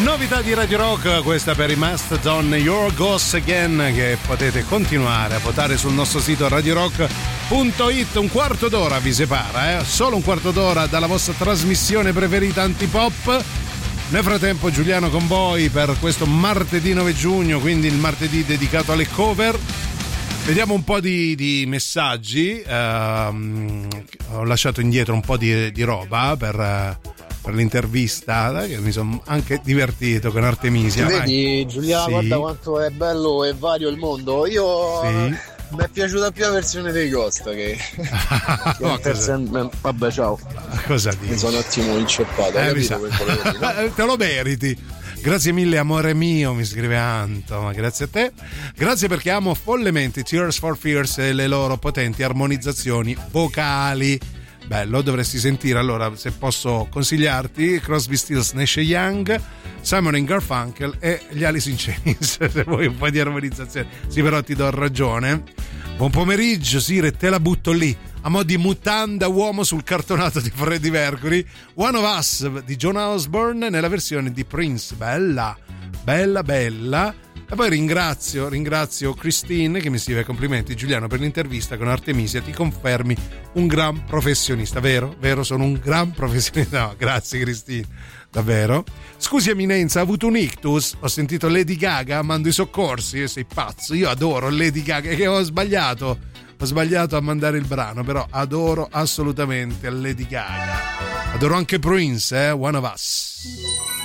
Novità di Radio Rock, questa per i Mastodon, Your Ghost Again, che potete continuare a votare sul nostro sito radiorock.it. Un quarto d'ora vi separa, solo un quarto d'ora dalla vostra trasmissione preferita antipop. Nel frattempo Giuliano con voi per questo martedì 9 giugno, quindi il martedì dedicato alle cover. Vediamo un po' di messaggi. Ho lasciato indietro un po' di roba per l'intervista, che mi sono anche divertito con Artemisia. Vedi Giuliano, sì. Guarda quanto è bello e vario il mondo. Io sì. Mi è piaciuta più la versione dei Ghost che vabbè, ciao. Cosa dici? Mi sono un attimo inceppato, te lo meriti. Grazie mille amore mio, mi scrive Anto, ma grazie a te. Grazie perché amo follemente Tears for Fears e le loro potenti armonizzazioni vocali. Bello, dovresti sentire. Allora, se posso consigliarti, Crosby, Stills, Nash Young, Simon & Garfunkel e gli Alice in Chains, se vuoi un po' di armonizzazione. Sì, però ti do ragione. Buon pomeriggio, Sire, te la butto lì a mo' di mutanda uomo sul cartonato di Freddie Mercury. One of Us di John Osborne nella versione di Prince. Bella, bella, bella. E poi ringrazio Christine che mi scrive: complimenti Giuliano per l'intervista con Artemisia, ti confermi un gran professionista. Vero, sono un gran professionista. No, grazie Christine, davvero. Scusi Eminenza, ha avuto un ictus? Ho sentito Lady Gaga, mando i soccorsi. Sei pazzo, io adoro Lady Gaga, che ho sbagliato a mandare il brano, però adoro assolutamente Lady Gaga. Adoro anche Prince, One of Us.